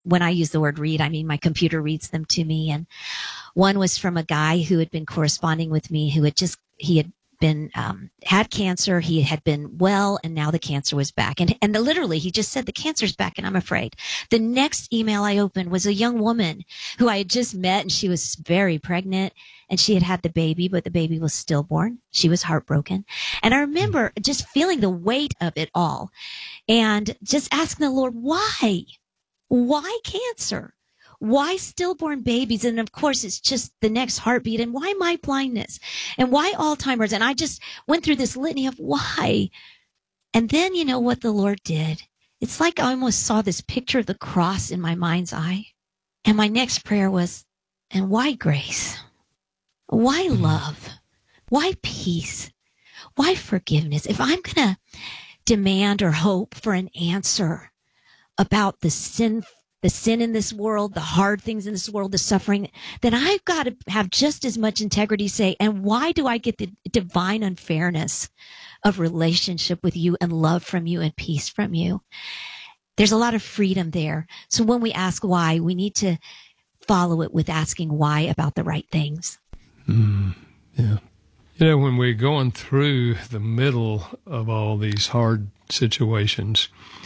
when I use the word read, I mean my computer reads them to me. And one was from a guy who had been corresponding with me, who he had been, had cancer. He had been well, and now the cancer was back. And literally, he just said, the cancer's back, and I'm afraid. The next email I opened was a young woman who I had just met, and she was very pregnant, and she had had the baby, but the baby was stillborn. She was heartbroken. And I remember just feeling the weight of it all and just asking the Lord, why? Why cancer? Why stillborn babies? And of course, it's just the next heartbeat. And why my blindness? And why Alzheimer's? And I just went through this litany of why. And then, you know what the Lord did? It's like I almost saw this picture of the cross in my mind's eye. And my next prayer was, and why grace? Why love? Why peace? Why forgiveness? If I'm going to demand or hope for an answer about the sin in this world, the hard things in this world, the suffering, then I've got to have just as much integrity to say, and why do I get the divine unfairness of relationship with you and love from you and peace from you? There's a lot of freedom there. So when we ask why, we need to follow it with asking why about the right things. Yeah. You know, when we're going through the middle of all these hard situations,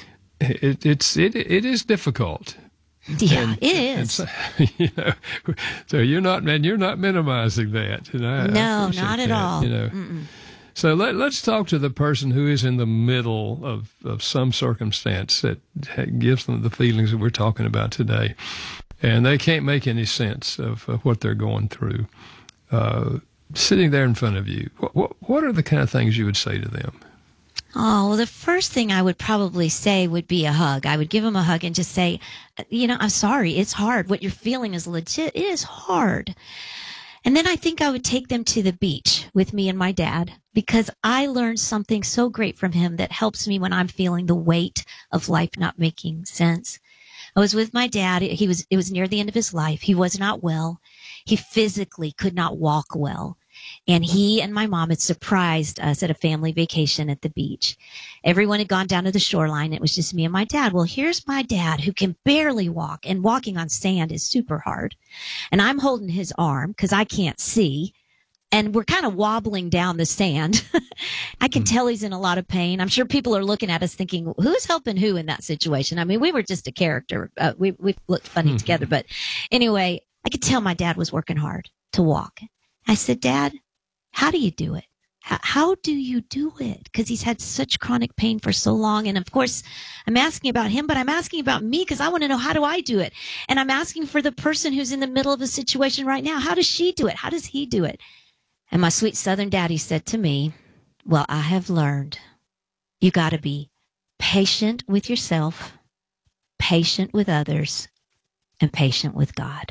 it is difficult. Yeah, it is. So, you know, so you're not minimizing that. No, not at all. You know. So let's talk to the person who is in the middle of some circumstance that gives them the feelings that we're talking about today, and they can't make any sense of what they're going through. Sitting there in front of you, what are the kind of things you would say to them? Oh, well, the first thing I would probably say would be a hug. I would give them a hug and just say, you know, I'm sorry. It's hard. What you're feeling is legit. It is hard. And then I think I would take them to the beach with me and my dad, because I learned something so great from him that helps me when I'm feeling the weight of life not making sense. I was with my dad. It was near the end of his life. He was not well. He physically could not walk well. And he and my mom had surprised us at a family vacation at the beach. Everyone had gone down to the shoreline. It was just me and my dad. Well, here's my dad who can barely walk, and walking on sand is super hard. And I'm holding his arm because I can't see. And we're kind of wobbling down the sand. I can tell he's in a lot of pain. I'm sure people are looking at us thinking, who's helping who in that situation? I mean, we were just a character. We looked funny together. But anyway, I could tell my dad was working hard to walk. I said, Dad, how do you do it? How do you do it? Because he's had such chronic pain for so long. And of course, I'm asking about him, but I'm asking about me because I want to know, how do I do it? And I'm asking for the person who's in the middle of a situation right now. How does she do it? How does he do it? And my sweet Southern daddy said to me, well, I have learned you got to be patient with yourself, patient with others, and patient with God.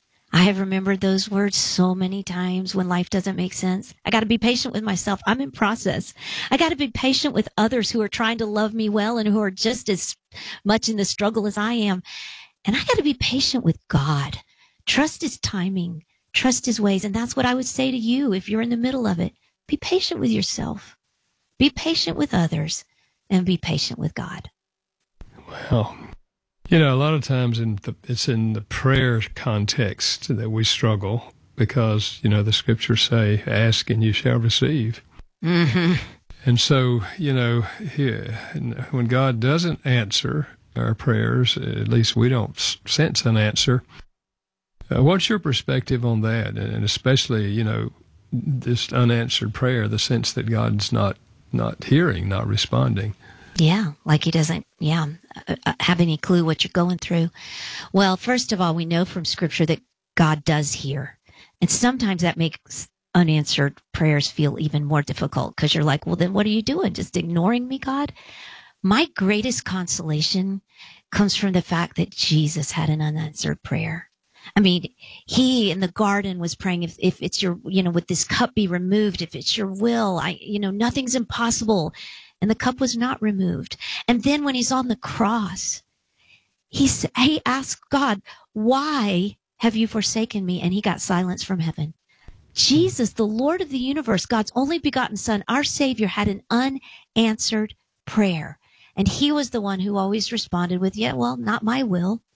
I have remembered those words so many times when life doesn't make sense. I got to be patient with myself. I'm in process. I got to be patient with others who are trying to love me well and who are just as much in the struggle as I am. And I got to be patient with God. Trust his timing, trust his ways. And that's what I would say to you if you're in the middle of it. Be patient with yourself. Be patient with others, and be patient with God. Well, you know, a lot of times it's in the prayer context that we struggle because, you know, the scriptures say, ask and you shall receive. Mm-hmm. And so, you know, when God doesn't answer our prayers, at least we don't sense an answer. What's your perspective on that? And especially, you know, this unanswered prayer, the sense that God's not hearing, not responding. Yeah, like he doesn't, have any clue what you're going through. Well, first of all, we know from Scripture that God does hear. And sometimes that makes unanswered prayers feel even more difficult because you're like, well, then what are you doing? Just ignoring me, God? My greatest consolation comes from the fact that Jesus had an unanswered prayer. I mean, he in the garden was praying, if it's your, you know, would this cup be removed? If it's your will, nothing's impossible. And the cup was not removed. And then when he's on the cross, he asked God, why have you forsaken me? And he got silence from heaven. Jesus, the Lord of the universe, God's only begotten Son, our Savior, had an unanswered prayer. And he was the one who always responded with, yeah, well, not my will,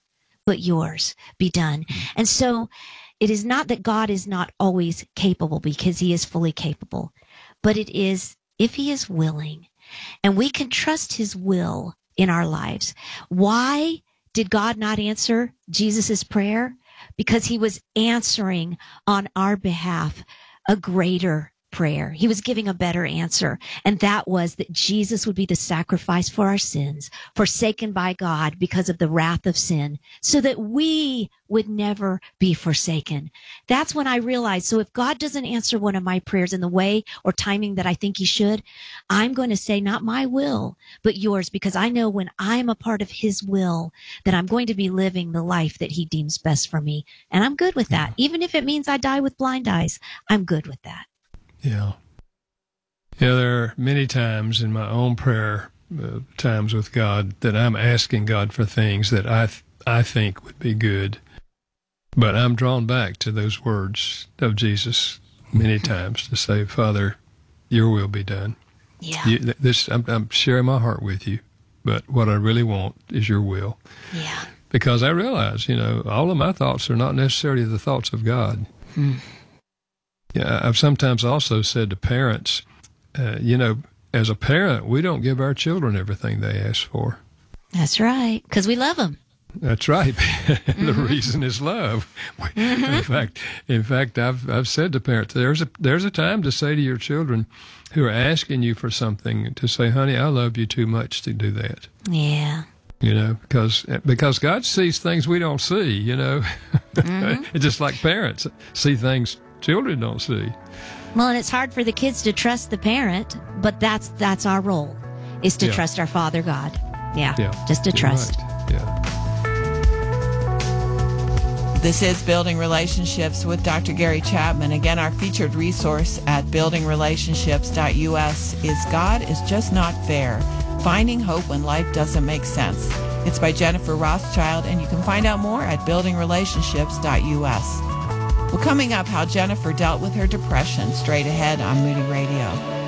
but yours be done. And so it is not that God is not always capable, because he is fully capable, but it is if he is willing, and we can trust his will in our lives. Why did God not answer Jesus' prayer? Because he was answering on our behalf a greater prayer. He was giving a better answer. And that was that Jesus would be the sacrifice for our sins, forsaken by God because of the wrath of sin, so that we would never be forsaken. That's when I realized, so if God doesn't answer one of my prayers in the way or timing that I think he should, I'm going to say, not my will, but yours, because I know when I'm a part of his will, that I'm going to be living the life that he deems best for me. And I'm good with that. Even if it means I die with blind eyes, I'm good with that. Yeah. Yeah, there are many times in my own prayer times with God that I'm asking God for things that I think would be good. But I'm drawn back to those words of Jesus many times to say, Father, your will be done. Yeah. I'm sharing my heart with you, but what I really want is your will. Yeah. Because I realize, all of my thoughts are not necessarily the thoughts of God. Yeah, I've sometimes also said to parents, as a parent, we don't give our children everything they ask for. That's right, because we love them. That's right. The reason is love. In fact, I've said to parents, there's a time to say to your children who are asking you for something, to say, honey, I love you too much to do that. Yeah. Because God sees things we don't see, It's just like parents see things children don't see. Well, and it's hard for the kids to trust the parent, but that's our role, is to trust our Father God. Yeah. Just to trust. Right. Yeah. This is Building Relationships with Dr. Gary Chapman. Again, our featured resource at buildingrelationships.us is God is Just Not Fair, Finding Hope When Life Doesn't Make Sense. It's by Jennifer Rothschild, and you can find out more at buildingrelationships.us. Well, coming up, how Jennifer dealt with her depression, straight ahead on Moody Radio.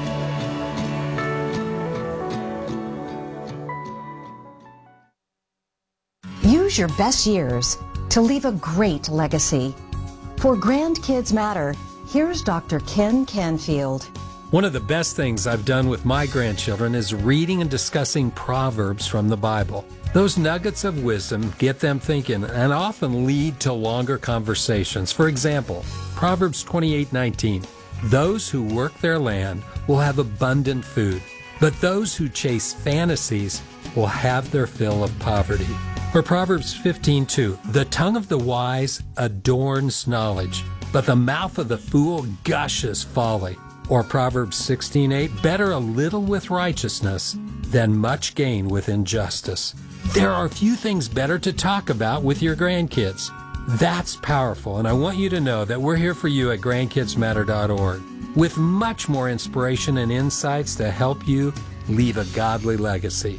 Use your best years to leave a great legacy. For Grandkids Matter, here's Dr. Ken Canfield. One of the best things I've done with my grandchildren is reading and discussing Proverbs from the Bible. Those nuggets of wisdom get them thinking and often lead to longer conversations. For example, Proverbs 28:19, those who work their land will have abundant food, but those who chase fantasies will have their fill of poverty. Or Proverbs 15:2, the tongue of the wise adorns knowledge, but the mouth of the fool gushes folly. Or Proverbs 16:8, better a little with righteousness than much gain with injustice. There are few things better to talk about with your grandkids. That's powerful, and I want you to know that we're here for you at grandkidsmatter.org with much more inspiration and insights to help you leave a godly legacy.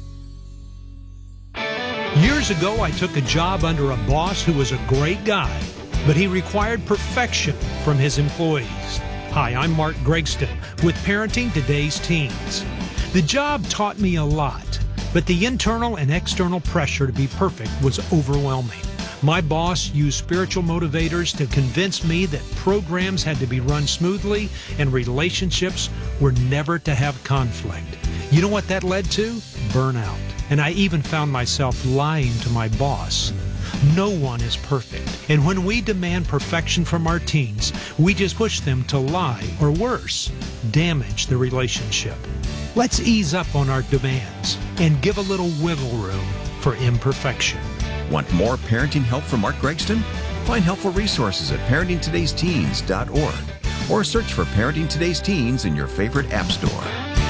Years ago, I took a job under a boss who was a great guy, but he required perfection from his employees. Hi, I'm Mark Gregston with Parenting Today's Teens. The job taught me a lot, but the internal and external pressure to be perfect was overwhelming. My boss used spiritual motivators to convince me that programs had to be run smoothly and relationships were never to have conflict. You know what that led to? Burnout. And I even found myself lying to my boss. No one is perfect. And when we demand perfection from our teens, we just push them to lie, or worse, damage the relationship. Let's ease up on our demands and give a little wiggle room for imperfection. Want more parenting help from Mark Gregston? Find helpful resources at parentingtodaysteens.org or search for Parenting Today's Teens in your favorite app store.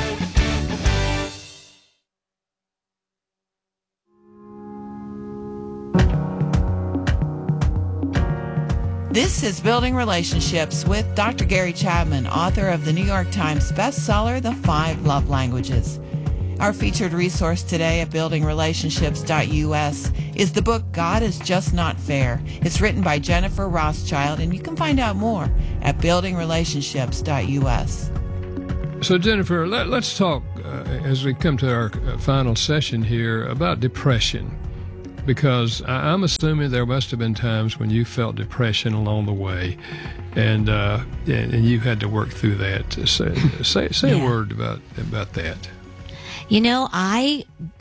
This is Building Relationships with Dr. Gary Chapman, author of the New York Times bestseller, The 5 Love Languages. Our featured resource today at buildingrelationships.us is the book God is Just Not Fair. It's written by Jennifer Rothschild, and you can find out more at buildingrelationships.us. So, Jennifer, let's talk, as we come to our final session here, about depression. because I'm assuming there must have been times when you felt depression along the way, and you had to work through that. Say a word about that. You know, I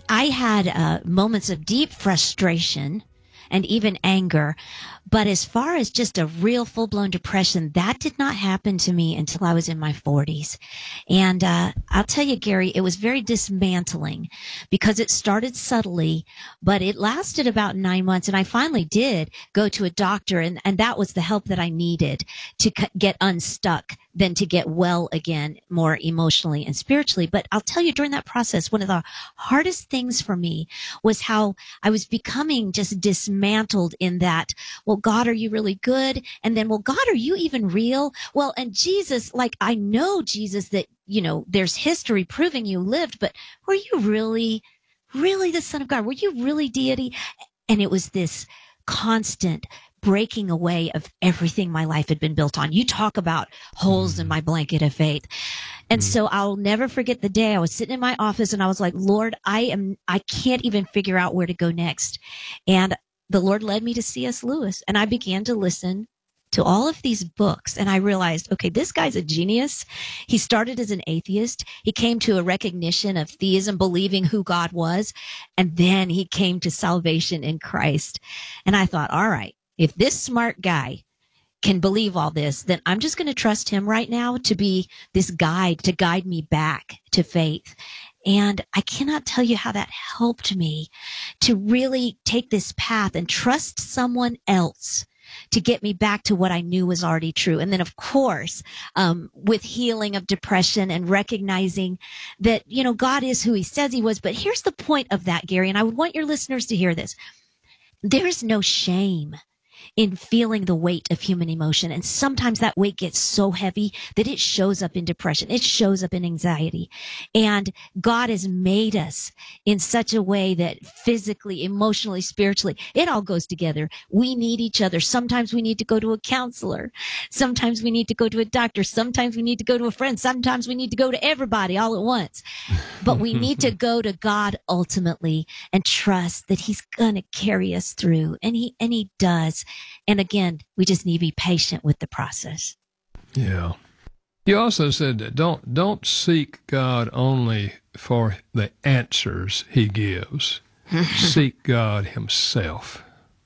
had moments of deep frustration and even anger. But as far as just a real full-blown depression, that did not happen to me until I was in my 40s. And I'll tell you, Gary, it was very dismantling because it started subtly, but it lasted about 9 months. And I finally did go to a doctor, and that was the help that I needed to get unstuck than to get well again, more emotionally and spiritually. But I'll tell you, during that process, one of the hardest things for me was how I was becoming just dismantled in that, well, God, are you really good? And then, well, God, are you even real? Well, and Jesus, like, I know, Jesus, that, you know, there's history proving you lived, but were you really the Son of God? Were you really deity? And it was this constant breaking away of everything my life had been built on. You talk about holes in my blanket of faith. And so I'll never forget the day I was sitting in my office and I was like, Lord, I can't even figure out where to go next. And the Lord led me to C.S. Lewis, and I began to listen to all of these books. And I realized, okay, this guy's a genius. He started as an atheist. He came to a recognition of theism, believing who God was. And then he came to salvation in Christ. And I thought, all right, if this smart guy can believe all this, then I'm just going to trust him right now to be this guide, to guide me back to faith. And I cannot tell you how that helped me to really take this path and trust someone else to get me back to what I knew was already true. And then, of course, with healing of depression and recognizing that, you know, God is who he says he was. But here's the point of that, Gary, and I would want your listeners to hear this. There's no shame in feeling the weight of human emotion. And sometimes that weight gets so heavy that it shows up in depression. It shows up in anxiety. And God has made us in such a way that physically, emotionally, spiritually, it all goes together. We need each other. Sometimes we need to go to a counselor. Sometimes we need to go to a doctor. Sometimes we need to go to a friend. Sometimes we need to go to everybody all at once. But we need to go to God ultimately and trust that he's going to carry us through. And he does. And again, we just need to be patient with the process. Yeah. You also said that don't seek God only for the answers he gives. Seek God himself.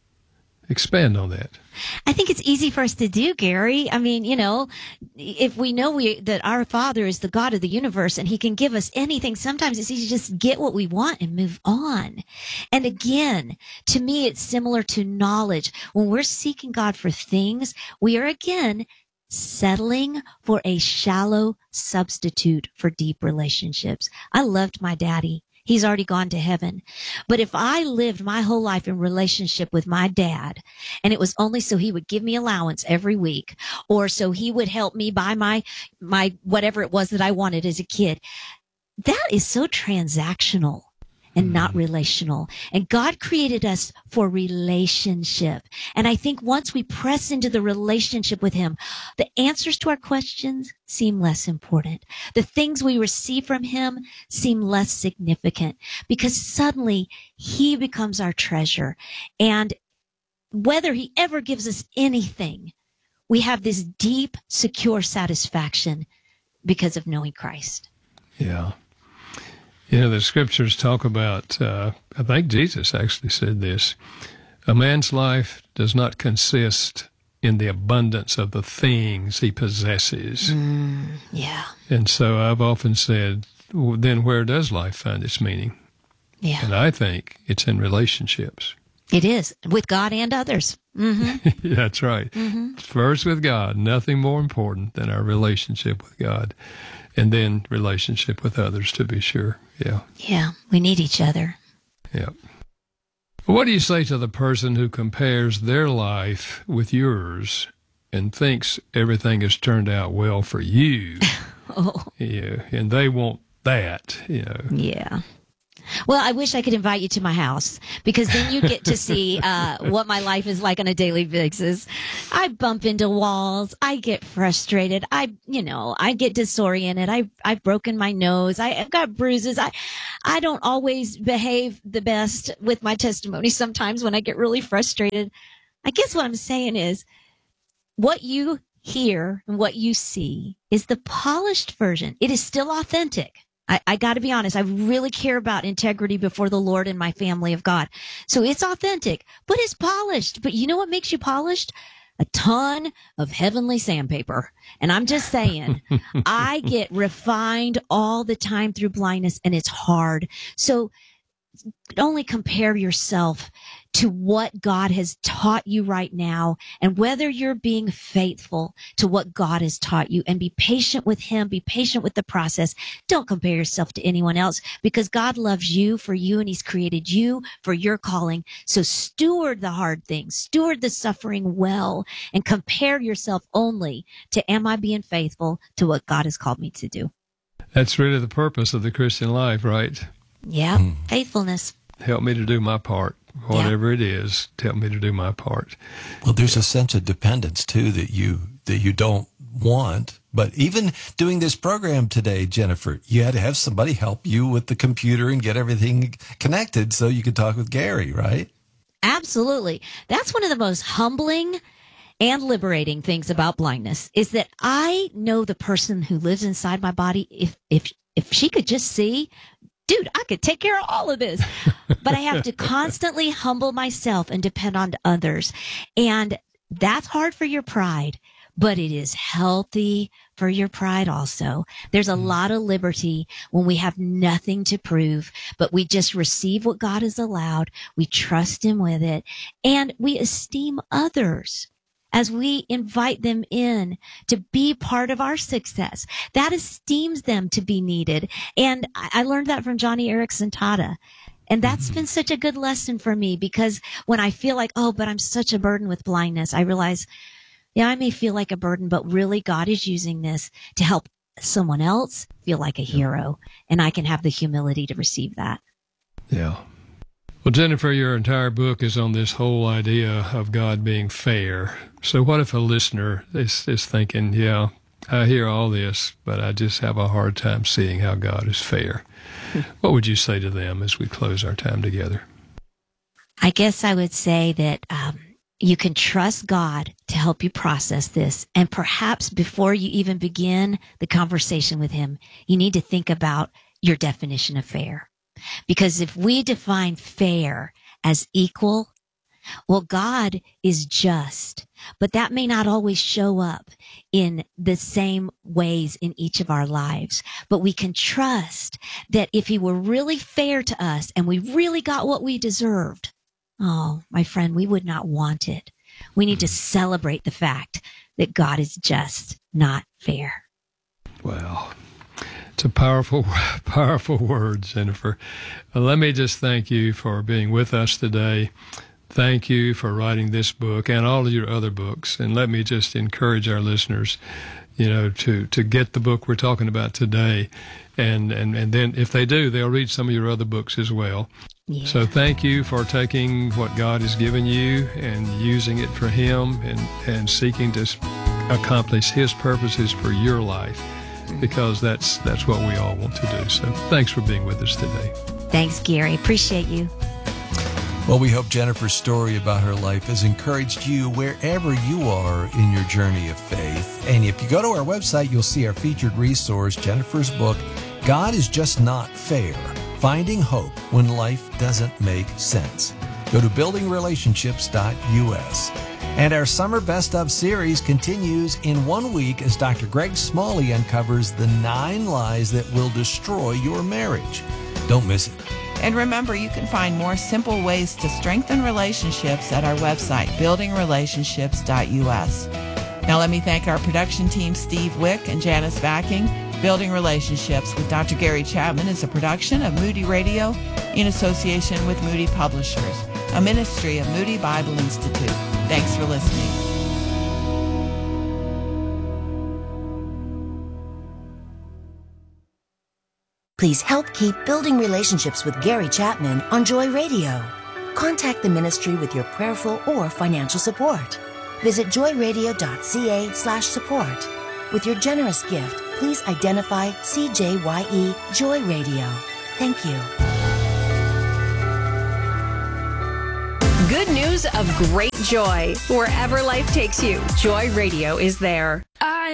Expand on that. I think it's easy for us to do, Gary. I mean, you know, if we know that our Father is the God of the universe and he can give us anything, sometimes it's easy to just get what we want and move on. And again, to me, it's similar to knowledge. When we're seeking God for things, we are again settling for a shallow substitute for deep relationships. I loved my daddy. He's already gone to heaven. But if I lived my whole life in relationship with my dad, and it was only so he would give me allowance every week, or so he would help me buy my whatever it was that I wanted as a kid, that is so transactional and not relational. And God created us for relationship. And I think once we press into the relationship with him, the answers to our questions seem less important. The things we receive from him seem less significant because suddenly he becomes our treasure. And whether he ever gives us anything, we have this deep, secure satisfaction because of knowing Christ. Yeah. You know, the scriptures talk about, I think Jesus actually said this, a man's life does not consist in the abundance of the things he possesses. Yeah. And so I've often said, well, then where does life find its meaning? Yeah. And I think it's in relationships. It is, with God and others. Mm-hmm. That's right. Mm-hmm. First with God, nothing more important than our relationship with God. And then relationship with others, to be sure. Yeah. Yeah, we need each other. Yeah. What do you say to the person who compares their life with yours and thinks everything has turned out well for you? Oh. Yeah, and they want that, you know. Yeah. Well, I wish I could invite you to my house, because then you get to see what my life is like on a daily basis. I bump into walls. I get frustrated. I get disoriented. I've broken my nose. I've got bruises. I don't always behave the best with my testimony sometimes when I get really frustrated. I guess what I'm saying is what you hear and what you see is the polished version. It is still authentic. I got to be honest. I really care about integrity before the Lord and my family of God. So it's authentic, but it's polished. But you know what makes you polished? A ton of heavenly sandpaper. And I'm just saying, I get refined all the time through blindness, and it's hard. So only compare yourself to what God has taught you right now, and whether you're being faithful to what God has taught you, and be patient with him, be patient with the process. Don't compare yourself to anyone else, because God loves you for you, and he's created you for your calling. So steward the hard things, steward the suffering well, and compare yourself only to, am I being faithful to what God has called me to do? That's really the purpose of the Christian life, right? Yeah, faithfulness. Help me to do my part. Whatever it is, help me to do my part. Well, there's a sense of dependence, too, that you don't want. But even doing this program today, Jennifer, you had to have somebody help you with the computer and get everything connected so you could talk with Gary, right? Absolutely. That's one of the most humbling and liberating things about blindness, is that I know the person who lives inside my body. If she could just see, dude, I could take care of all of this. But I have to constantly humble myself and depend on others. And that's hard for your pride, but it is healthy for your pride also. There's a lot of liberty when we have nothing to prove, but we just receive what God has allowed. We trust him with it, and we esteem others as we invite them in to be part of our success. That esteems them to be needed. And I learned that from Johnny Erickson Tata. And that's been such a good lesson for me, because when I feel like, oh, but I'm such a burden with blindness, I realize, yeah, I may feel like a burden, but really God is using this to help someone else feel like a hero. And I can have the humility to receive that. Yeah. Well, Jennifer, your entire book is on this whole idea of God being fair. So what if a listener is thinking, yeah, I hear all this, but I just have a hard time seeing how God is fair? What would you say to them as we close our time together? I guess I would say that you can trust God to help you process this. And perhaps before you even begin the conversation with him, you need to think about your definition of fair. Because if we define fair as equal, well, God is just, but that may not always show up in the same ways in each of our lives. But we can trust that if he were really fair to us and we really got what we deserved, oh, my friend, we would not want it. We need to celebrate the fact that God is just, not fair. Wow. It's a powerful, powerful word, Jennifer. Let me just thank you for being with us today. Thank you for writing this book and all of your other books. And let me just encourage our listeners, to get the book we're talking about today. And then if they do, they'll read some of your other books as well. Yeah. So thank you for taking what God has given you and using it for him and seeking to accomplish his purposes for your life, because that's what we all want to do. So thanks for being with us today. Thanks, Gary. Appreciate you. Well, we hope Jennifer's story about her life has encouraged you wherever you are in your journey of faith. And if you go to our website, you'll see our featured resource, Jennifer's book, God is Just Not Fair, Finding Hope When Life Doesn't Make Sense. Go to buildingrelationships.us. And our Summer Best Of series continues in 1 week as Dr. Greg Smalley uncovers the 9 lies that will destroy your marriage. Don't miss it. And remember, you can find more simple ways to strengthen relationships at our website, buildingrelationships.us. Now let me thank our production team, Steve Wick and Janice Backing. Building Relationships with Dr. Gary Chapman is a production of Moody Radio in association with Moody Publishers, a ministry of Moody Bible Institute. Thanks for listening. Please help keep building relationships with Gary Chapman on Joy Radio. Contact the ministry with your prayerful or financial support. Visit joyradio.ca/support. With your generous gift, please identify CJYE Joy Radio. Thank you. Good news of great joy. Wherever life takes you, Joy Radio is there.